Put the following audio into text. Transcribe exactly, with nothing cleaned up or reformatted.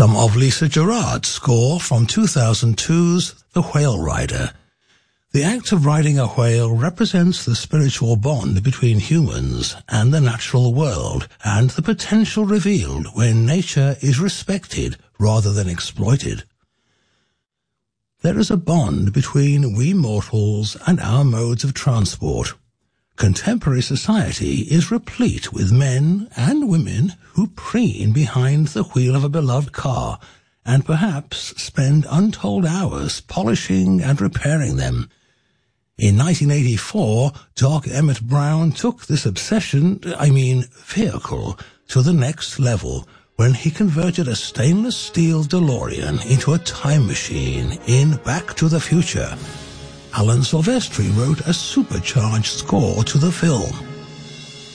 some of Lisa Gerrard's score from two thousand two's The Whale Rider. The act of riding a whale represents the spiritual bond between humans and the natural world, and the potential revealed when nature is respected rather than exploited. There is a bond between we mortals and our modes of transport. Contemporary society is replete with men and women who preen behind the wheel of a beloved car and perhaps spend untold hours polishing and repairing them. In nineteen eighty-four, Doc Emmett Brown took this obsession, I mean vehicle, to the next level when he converted a stainless steel DeLorean into a time machine in Back to the Future. Alan Silvestri wrote a supercharged score to the film.